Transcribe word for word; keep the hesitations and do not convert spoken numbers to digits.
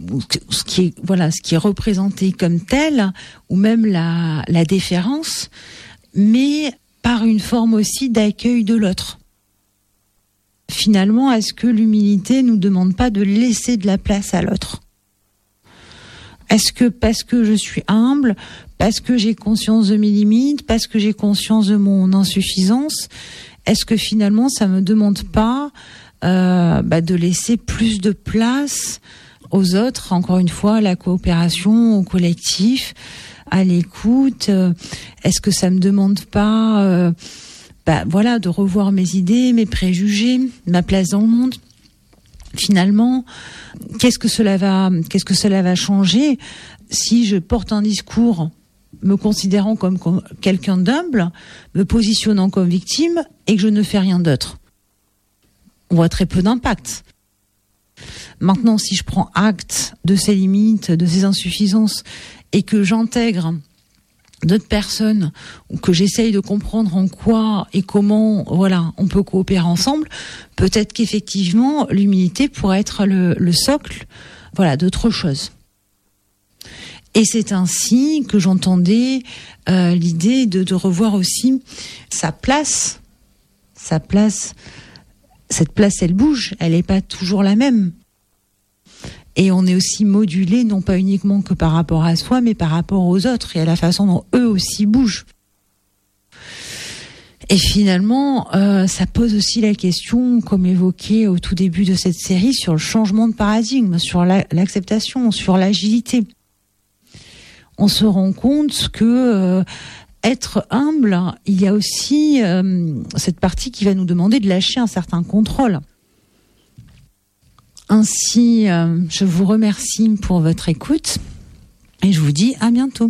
ce qui est voilà, ce qui est représenté comme tel, ou même la, la déférence, mais par une forme aussi d'accueil de l'autre. Finalement, est-ce que l'humilité nous demande pas de laisser de la place à l'autre ? Est-ce que parce que je suis humble, parce que j'ai conscience de mes limites, parce que j'ai conscience de mon insuffisance, est-ce que finalement ça me demande pas euh, bah, de laisser plus de place aux autres, encore une fois, à la coopération, au collectif, à l'écoute. euh, Est-ce que ça me demande pas euh, bah, voilà, de revoir mes idées, mes préjugés, ma place dans le monde ? Finalement, qu'est-ce que cela va, qu'est-ce que cela va changer si je porte un discours me considérant comme, comme quelqu'un d'humble, me positionnant comme victime et que je ne fais rien d'autre ? On voit très peu d'impact. Maintenant, si je prends acte de ces limites, de ces insuffisances, et que j'intègre d'autres personnes, ou que j'essaye de comprendre en quoi et comment, voilà, on peut coopérer ensemble, peut-être qu'effectivement, l'humilité pourrait être le, le socle, voilà, d'autre chose. Et c'est ainsi que j'entendais euh, l'idée de, de revoir aussi sa place, sa place. Cette place, elle bouge, elle n'est pas toujours la même. Et on est aussi modulé, non pas uniquement que par rapport à soi, mais par rapport aux autres et à la façon dont eux aussi bougent. Et finalement, euh, ça pose aussi la question, comme évoqué au tout début de cette série, sur le changement de paradigme, sur la, l'acceptation, sur l'agilité. On se rend compte que euh, être humble, il y a aussi euh, cette partie qui va nous demander de lâcher un certain contrôle. Ainsi, euh, je vous remercie pour votre écoute et je vous dis à bientôt.